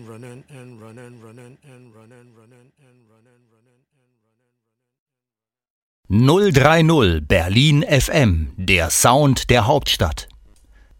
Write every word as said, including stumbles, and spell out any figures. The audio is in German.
null drei null Berlin F M, der Sound der Hauptstadt.